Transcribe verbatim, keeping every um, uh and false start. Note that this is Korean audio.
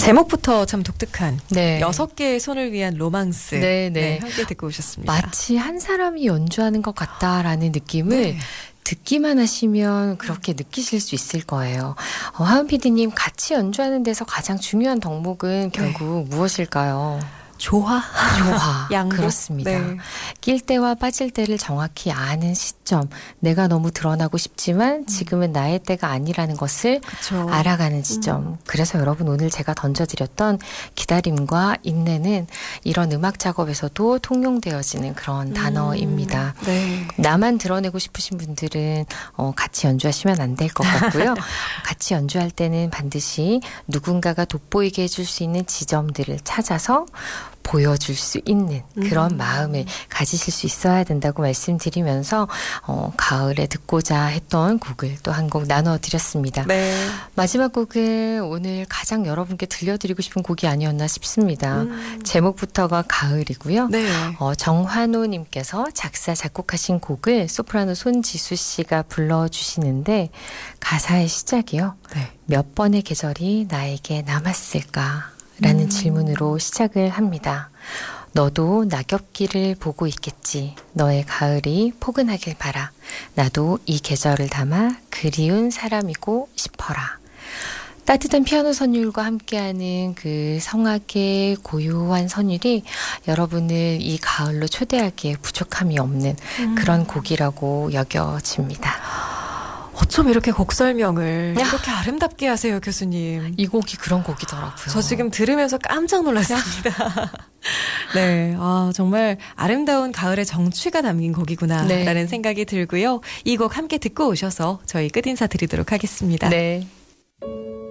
제목부터 참 독특한 네. 여섯 개의 손을 위한 로망스. 네, 네. 네, 함께 듣고 오셨습니다. 마치 한 사람이 연주하는 것 같다라는 느낌을 네. 듣기만 하시면 그렇게 느끼실 수 있을 거예요. 어, 하은 피디님, 같이 연주하는 데서 가장 중요한 덕목은 결국 네. 무엇일까요? 조화. 조화. 양보. 그렇습니다. 네. 낄 때와 빠질 때를 정확히 아는 시점. 내가 너무 드러나고 싶지만 지금은 나의 때가 아니라는 것을 그쵸. 알아가는 지점. 음. 그래서 여러분, 오늘 제가 던져드렸던 기다림과 인내는 이런 음악 작업에서도 통용되어지는 그런 음. 단어입니다. 네. 나만 드러내고 싶으신 분들은 어, 같이 연주하시면 안 될 것 같고요. 같이 연주할 때는 반드시 누군가가 돋보이게 해줄 수 있는 지점들을 찾아서 보여줄 수 있는 그런 음. 마음을 가지실 수 있어야 된다고 말씀드리면서 어, 가을에 듣고자 했던 곡을 또 한 곡 나눠드렸습니다. 네. 마지막 곡은 오늘 가장 여러분께 들려드리고 싶은 곡이 아니었나 싶습니다. 음. 제목부터가 가을이고요. 네. 어, 정환호님께서 작사 작곡하신 곡을 소프라노 손지수 씨가 불러주시는데 가사의 시작이요. 네. 몇 번의 계절이 나에게 남았을까? 라는 음. 질문으로 시작을 합니다. 너도 낙엽길을 보고 있겠지. 너의 가을이 포근하길 바라. 나도 이 계절을 담아 그리운 사람이고 싶어라. 따뜻한 피아노 선율과 함께하는 그 성악의 고요한 선율이 여러분을 이 가을로 초대하기에 부족함이 없는 음. 그런 곡이라고 여겨집니다. 어쩜 이렇게 곡 설명을 이렇게 아름답게 하세요, 교수님. 이 곡이 그런 곡이더라고요. 저 지금 들으면서 깜짝 놀랐습니다. 네, 아, 정말 아름다운 가을의 정취가 담긴 곡이구나 네. 라는 생각이 들고요. 이 곡 함께 듣고 오셔서 저희 끝인사 드리도록 하겠습니다. 네.